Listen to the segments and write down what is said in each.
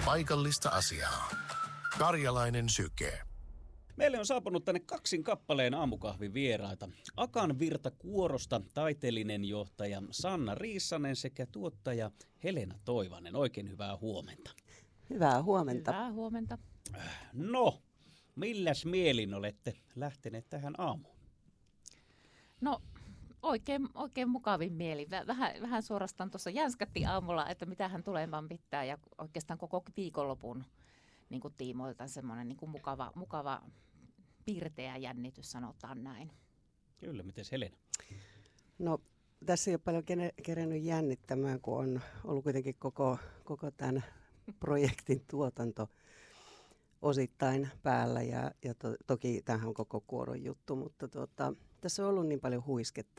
paikallista asiaa. Karjalainen Syke. Meille on saapunut tänne 2 kappaleen aamukahvin vieraita. Akan Virta Kuorosta taiteellinen johtaja Sanna Riissanen sekä tuottaja Helena Toivanen. Oikein hyvää huomenta. Hyvää huomenta. Hyvää huomenta. No, milläs mielin olette lähteneet tähän aamuun? No oikein mukavin mieli. Vähän suorastaan tuossa jänskätti aamulla, että mitähän tulemaan pitää ja oikeastaan koko viikonlopun niin kuin tiimoilta semmoinen niin kuin mukava piirteä jännitys, sanotaan näin. Kyllä, miten Helena? No tässä ei ole paljon kerennyt jännittämään, kun on ollut kuitenkin koko tämän projektin tuotanto osittain päällä ja toki tämähän on koko kuoron juttu, mutta tässä on ollut niin paljon huisketta,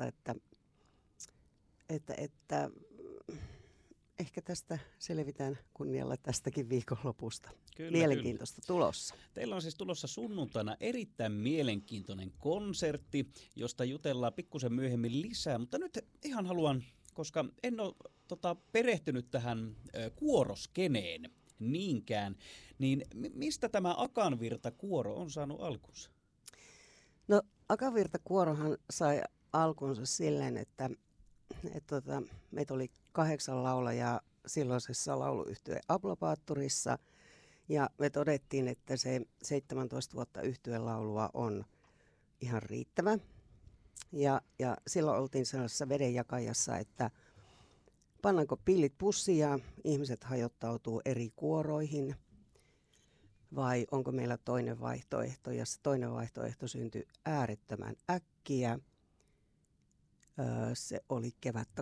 että ehkä tästä selvitään kunnialla tästäkin viikonlopusta. Kyllä, mielenkiintoista tulossa. Teillä on siis tulossa sunnuntaina erittäin mielenkiintoinen konsertti, josta jutellaan pikkusen myöhemmin lisää, mutta nyt ihan haluan, koska en ole perehtynyt tähän kuoroskeneen niinkään, niin mistä tämä Akan Virta Kuoro on saanut alkunsa? No Akan Virta Kuorohan sai alkunsa silleen, että meitä oli 8 laulajaa silloisessa lauluyhtye Aplopaattorissa ja me todettiin, että se 17 vuotta yhtye-laulua on ihan riittävä. Ja silloin oltiin sellaisessa vedenjakajassa, että pannaanko pillit pussiin ja ihmiset hajottautuu eri kuoroihin vai onko meillä toinen vaihtoehto, ja se toinen vaihtoehto syntyi äärettömän äkkiä. Se oli kevättä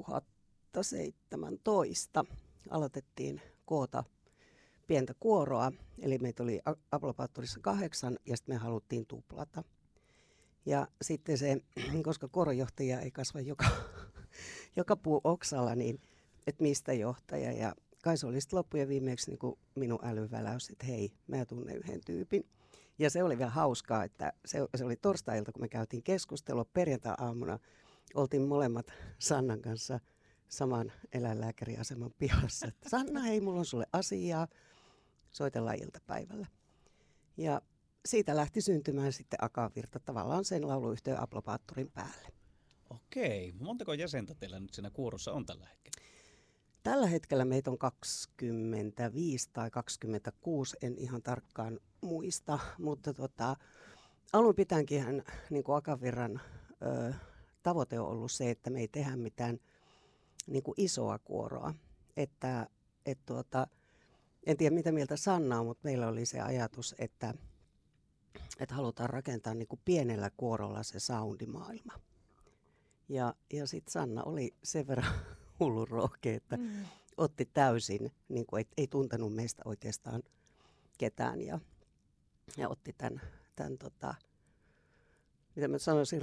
2017. Aloitettiin koota pientä kuoroa, eli meitä oli Aplopaattorissa 8 ja sitten me haluttiin tuplata. Ja sitten se, koska kuoronjohtaja ei kasva joka puu oksalla, niin että mistä johtaja. Ja kai se oli sitten loppujen viimeksi niin kuin minun älyväläys, että hei, mä tunnen yhden tyypin. Ja se oli vielä hauskaa, että se oli torstai-ilta, kun me käytiin keskustelua. Perjantai-aamuna oltiin molemmat Sannan kanssa saman eläinlääkäriaseman pihassa. Että Sanna, hei, mulla on sulle asiaa. Soitellaan iltapäivällä. Ja siitä lähti syntymään sitten Akan Virta tavallaan sen lauluyhtiön Aplopaattorin päälle. Okei. Montako jäsentä teillä nyt siinä kuorossa on tällä hetkellä? Tällä hetkellä meitä on 25 tai 26, en ihan tarkkaan muista, mutta alun pitäenkin niin kuin Akan Virran tavoite on ollut se, että me ei tehdä mitään niin kuin isoa kuoroa. En tiedä mitä mieltä Sanna on, mutta meillä oli se ajatus, että halutaan rakentaa niin kuin pienellä kuorolla se soundimaailma. Ja sitten Sanna oli sen verran hullun rohkea, että otti täysin, niin kuin ei tuntenut meistä oikeastaan ketään ja otti tämän mitä mä sanoisin,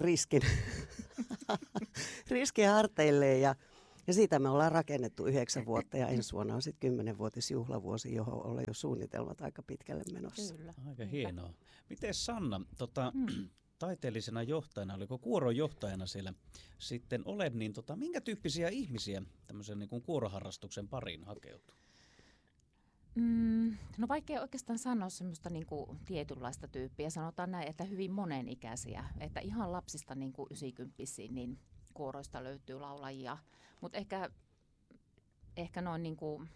riskin harteilleen ja siitä me ollaan rakennettu 9 vuotta ja ensi vuonna on sitten 10-vuotisjuhlavuosi, johon ollaan jo suunnitelmat aika pitkälle menossa. Kyllä. Aika hienoa. Miten Sanna, taiteellisena johtajana, oliko kuoron johtajana siellä sitten olet, niin minkä tyyppisiä ihmisiä tämmöisen niin kuin kuoroharrastuksen pariin hakeutuu? No vaikea oikeastaan sanoa semmoista niin kuin tietynlaista tyyppiä. Sanotaan näin, että hyvin monenikäisiä. Että ihan lapsista niin kuin 90-vuotiaisiin niin kuoroista löytyy laulajia. Mutta ehkä noin niin kuin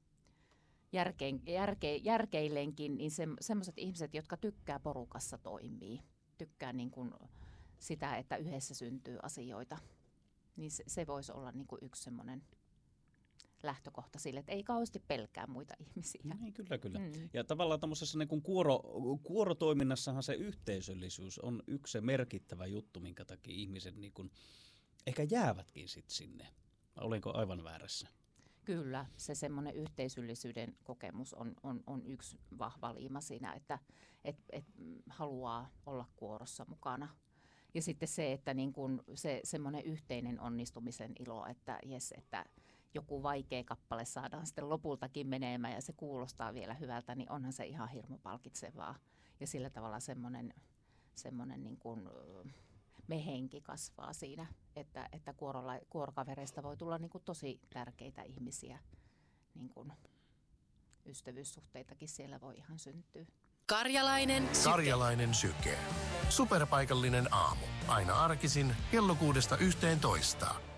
järkeillenkin niin semmoiset ihmiset, jotka tykkää porukassa toimii. Tykkää niin kuin sitä, että yhdessä syntyy asioita. Niin se voisi olla niin kuin yksi semmoinen lähtökohta sille, että ei kauheasti pelkää muita ihmisiä. No niin, kyllä. Ja tavallaan tämmöisessä niin kuin kuorotoiminnassahan se yhteisöllisyys on yksi se merkittävä juttu, minkä takia ihmiset niin kuin ehkä jäävätkin sitten sinne. Olenko aivan väärässä? Kyllä, se semmoinen yhteisöllisyyden kokemus on yksi vahva liima siinä, että haluaa olla kuorossa mukana. Ja sitten se, että niin kun se semmoinen yhteinen onnistumisen ilo, että jes, että joku vaikea kappale saadaan sitten lopultakin menemään ja se kuulostaa vielä hyvältä, niin onhan se ihan hirmu palkitsevaa. Ja sillä tavalla semmoinen niin kuin mehenki kasvaa siinä, että kuorokavereista voi tulla niin kuin tosi tärkeitä ihmisiä niin kuin ystävyyssuhteitakin siellä voi ihan syntyä. Karjalainen syke. Superpaikallinen aamu. Aina arkisin kello 6–11.